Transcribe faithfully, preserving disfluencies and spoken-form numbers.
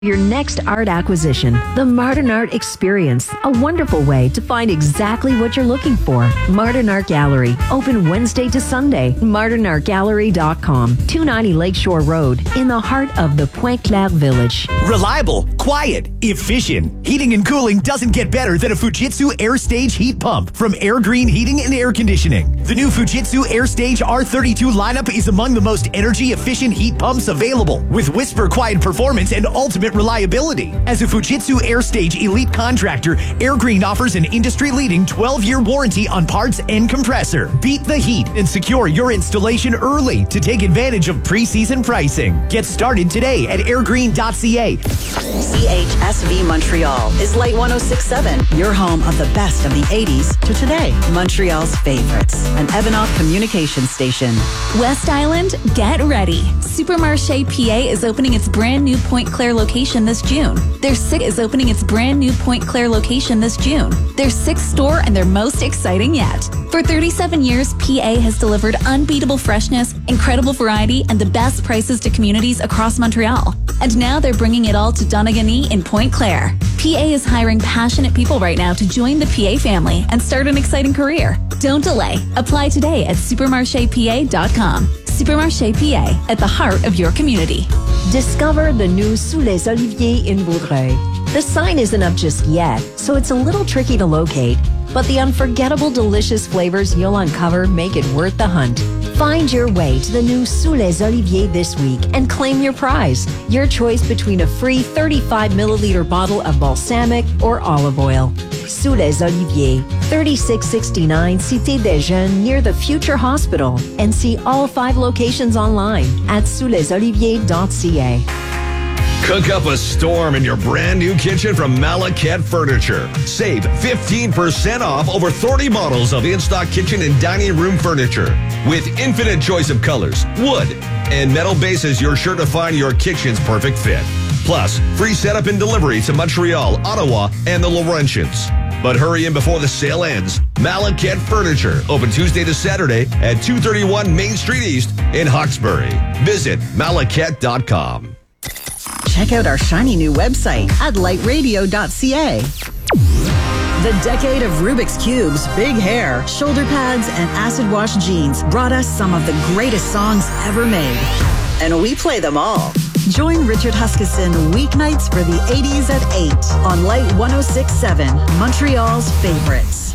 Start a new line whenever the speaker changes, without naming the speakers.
Your next art acquisition, the Martin Art Experience, a wonderful way to find exactly what you're looking for. Martin Art Gallery, open Wednesday to Sunday. martin art gallery dot com, two ninety Lakeshore Road, in the heart of the Pointe-Claire Village.
Reliable, quiet, efficient. Heating and cooling doesn't get better than a Fujitsu AirStage heat pump from Air Green Heating and Air Conditioning. The new Fujitsu AirStage R thirty-two lineup is among the most energy-efficient heat pumps available, with whisper quiet performance and ultimate reliability. As a Fujitsu AirStage elite contractor, Air Green offers an industry-leading twelve-year warranty on parts and compressor. Beat the heat and secure your installation early to take advantage of pre-season pricing. Get started today at airgreen dot c a.
C H S V Montreal is Light one oh six point seven, your home of the best of the eighties to today. Montreal's favorites, an Evanoff communication station.
West Island, get ready. Supermarché P A is opening its brand new Pointe-Claire location this June. Their sixth is opening its brand new Pointe-Claire location this June. Their sixth store and their most exciting yet. For thirty-seven years, P A has delivered unbeatable freshness, incredible variety, and the best prices to communities across Montreal. And now they're bringing it all to Donegal in Pointe-Claire. P A is hiring passionate people right now to join the P A family and start an exciting career. Don't delay. Apply today at supermarché p a dot com. Supermarché P A, at the heart of your community.
Discover the new Sous les Oliviers in Vaudreuil. The sign isn't up just yet, so it's a little tricky to locate, but the unforgettable delicious flavors you'll uncover make it worth the hunt. Find your way to the new Sous les Oliviers this week and claim your prize. Your choice between a free thirty-five milliliter bottle of balsamic or olive oil. Sous les Oliviers, thirty-six sixty-nine Cité des Jeunes near the Future Hospital, and see all five locations online at sous les oliviers dot c a.
Cook up a storm in your brand new kitchen from Malaket Furniture. Save fifteen percent off over thirty models of in-stock kitchen and dining room furniture. With infinite choice of colors, wood, and metal bases, you're sure to find your kitchen's perfect fit. Plus, free setup and delivery to Montreal, Ottawa, and the Laurentians. But hurry in before the sale ends. Malaket Furniture, open Tuesday to Saturday at two thirty-one Main Street East in Hawkesbury. Visit malaket dot com.
Check out our shiny new website at light radio dot c a. The decade of Rubik's Cubes, big hair, shoulder pads, and acid wash jeans brought us some of the greatest songs ever made. And we play them all. Join Richard Huskisson weeknights for the eighties at eight on Light one oh six point seven, Montreal's favorites.